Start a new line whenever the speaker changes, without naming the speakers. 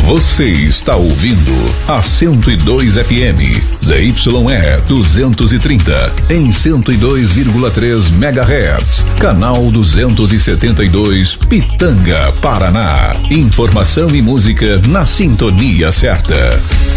Você está ouvindo a 102 FM, ZYE 230, em 102,3 MHz, canal 272, Pitanga, Paraná. Informação e música na sintonia certa.